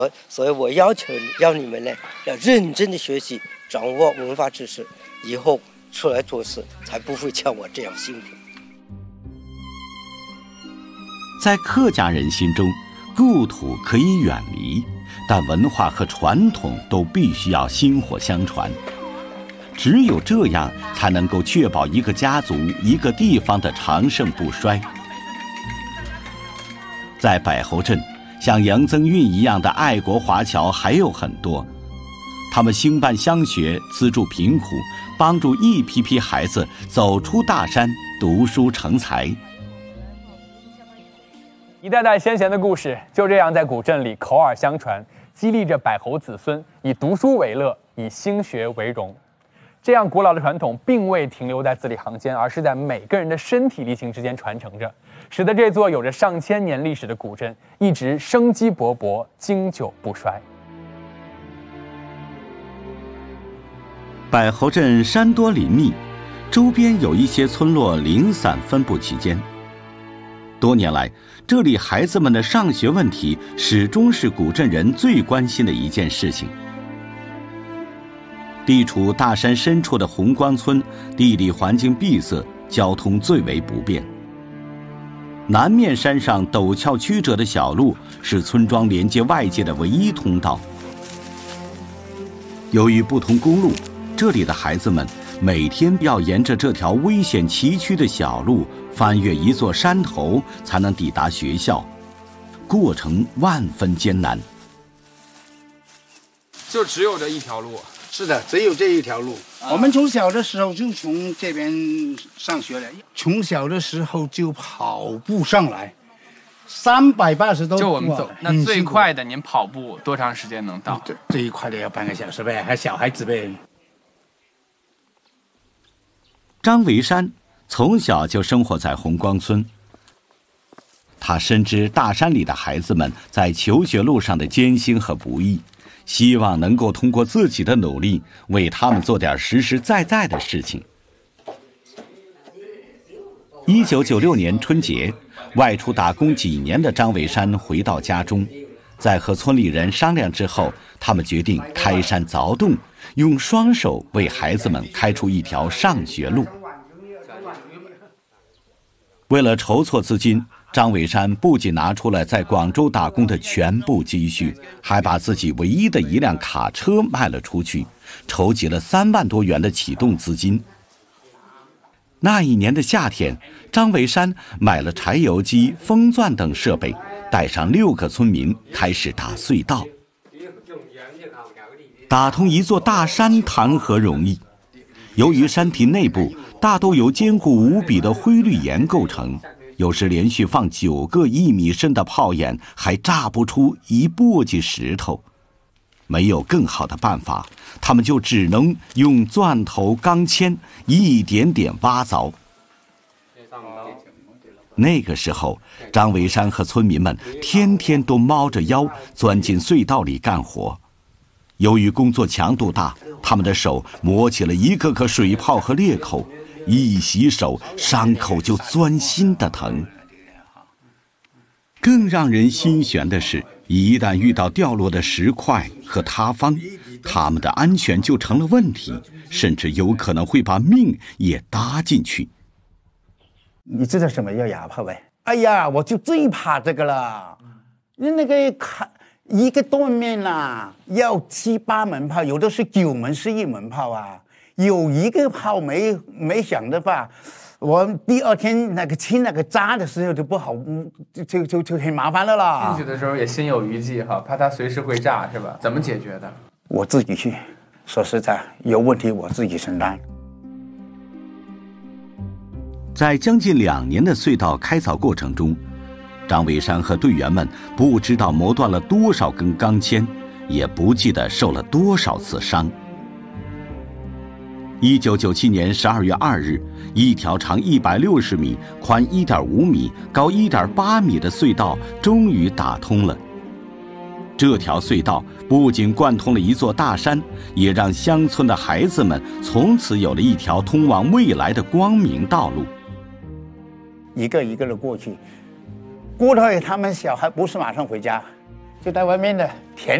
所以我要你们呢，要认真的学习，掌握文化知识，以后出来做事才不会像我这样辛苦。 在客家人心中，故土可以远离，但文化和传统都必须要薪火相传。只有这样，才能够确保一个家族、一个地方的长盛不衰。在柏侯镇，像杨增运一样的爱国华侨还有很多，他们兴办乡学，资助贫苦，帮助一批批孩子走出大山，读书成才。 一代代先贤的故事就这样在古镇里口耳相传，激励着柏侯子孙以读书为乐，以兴学为荣。这样古老的传统并未停留在字里行间，而是在每个人的身体力行之间传承着，使得这座有着上千年历史的古镇一直生机勃勃，经久不衰。 柏侯镇山多林密，周边有一些村落零散分布其间。多年来，这里孩子们的上学问题始终是古镇人最关心的一件事情。地处大山深处的红光村，地理环境闭塞，交通最为不便。南面山上陡峭曲折的小路是村庄连接外界的唯一通道。由于不通公路，这里的孩子们每天要沿着这条危险崎岖的小路翻越一座山头，才能抵达学校，过程万分艰难。 就只有这一条路？ 是的，只有这一条路。我们从小的时候就从这边上学了，从小的时候就跑步上来，380多。 就我们走，那最快的您跑步多长时间能到？ 最快的要半个小时呗，还小孩子呗。 张维山从小就生活在红光村，他深知大山里的孩子们在求学路上的艰辛和不易，希望能够通过自己的努力为他们做点实实在在的事情。1996年春节，外出打工几年的张维山回到家中，在和村里人商量之后，他们决定开山凿洞，用双手为孩子们开出一条上学路。为了筹措资金，张伟山不仅拿出了在广州打工的全部积蓄，还把自己唯一的一辆卡车卖了出去，筹集了3万多元的启动资金。那一年的夏天，张伟山买了柴油机、风钻等设备，带上6个村民开始打隧道。打通一座大山谈何容易？由于山体内部大都由坚固无比的灰绿岩构成，有时连续放9个1米深的炮眼，还炸不出一簸箕石头。没有更好的办法，他们就只能用钻头、钢钎一点点挖凿。那个时候，张维山和村民们天天都猫着腰钻进隧道里干活。由于工作强度大，他们的手磨起了一个个水泡和裂口，一洗手，伤口就钻心的疼。更让人心悬的是，一旦遇到掉落的石块和塌方，他们的安全就成了问题，甚至有可能会把命也搭进去。 你知道什么叫哑炮呗？哎呀，我就最怕这个了。那个一个断面啊，要7、8门炮，有的是9门11门炮啊。有一个炮没响的话，我第2天那个清那个渣的时候就不好，就很麻烦了啦。 进去的时候也心有余悸哈，怕它随时会炸是吧？怎么解决的？ 我自己去，说实在，有问题我自己承担。 在将近2年的隧道开凿过程中，张维山和队员们不知道磨断了多少根钢钎，也不记得受了多少次伤。1997年12月2日，一条长160米、宽1.5米、高1.8米的隧道终于打通了。这条隧道不仅贯通了一座大山，也让乡村的孩子们从此有了一条通往未来的光明道路。 一个一个的过去，过了他们小孩不是马上回家， 就在外面的田